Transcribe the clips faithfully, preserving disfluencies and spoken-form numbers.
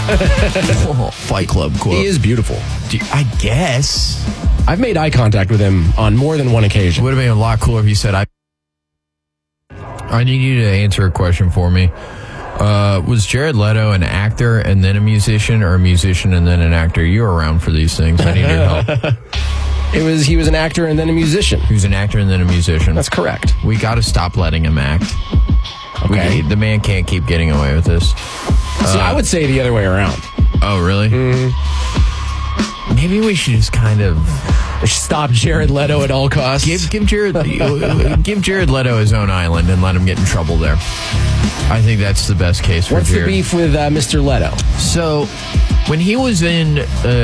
Oh, Fight Club quote. He is beautiful. Do you- I guess. I've made eye contact with him on more than one It occasion. would have been a lot cooler if he said, I I need you to answer a question for me. Uh, was Jared Leto an actor and then a musician, or a musician and then an actor? You're around for these things. I need your help. It was he was an actor and then a musician. He was an actor and then a musician. That's correct. We got to stop letting him act. Okay. We, the man can't keep getting away with this. See, I would say the other way around. Oh, really? Mm-hmm. Maybe we should just kind of Stop Jared Leto at all costs. give give Jared give Jared Leto his own island and let him get in trouble there. I think that's the best case for What's Jared. the beef with uh, Mister Leto? So, when he was in uh,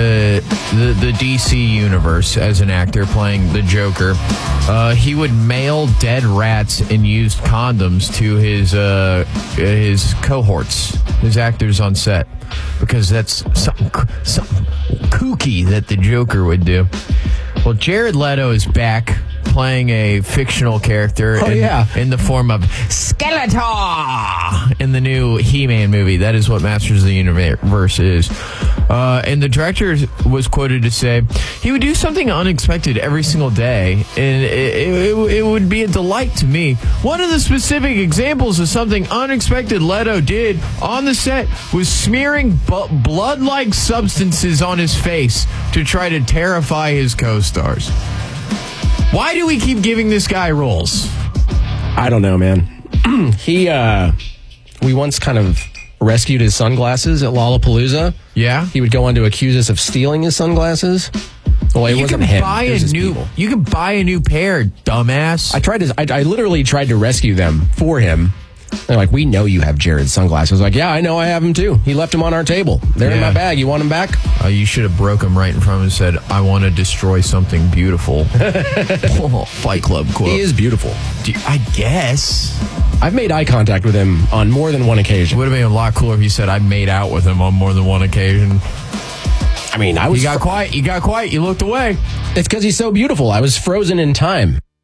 the the D C universe as an actor playing the Joker, uh, he would mail dead rats and used condoms to his uh, his cohorts, his actors on set, because that's something something kooky that the Joker would do. Well, Jared Leto is back playing a fictional character Oh, in, yeah. in the form of Skeletor in the new He-Man movie. That is what Masters of the Universe is. Uh, and the director was quoted to say, he would do something unexpected every single day, and it, it, it would be a delight to me. One of the specific examples of something unexpected Leto did on the set was smearing bu- blood-like substances on his face to try to terrify his co-stars. Why do we keep giving this guy roles? I don't know, man. he, uh, we once kind of rescued his sunglasses at Lollapalooza. Yeah? He would go on to accuse us of stealing his sunglasses. Well, it You wasn't can him. buy It was a his new people. you can buy a new pair, dumbass. I tried to. I, I literally tried to rescue them for him. They're like, we know you have Jared's sunglasses. I was like, yeah, I know I have them too. He left them on our table. They're in Yeah. my bag. You want them back? Uh, you should have broke him right in front of him and said, I want to destroy something beautiful. Oh, Fight Club quote. He is beautiful. Do you- I guess. I've made eye contact with him on more than one It occasion. would have been a lot cooler if he said, I made out with him on more than one occasion. I mean, I was. You got quiet. You got quiet. You looked away. It's because he's so beautiful. I was frozen in time.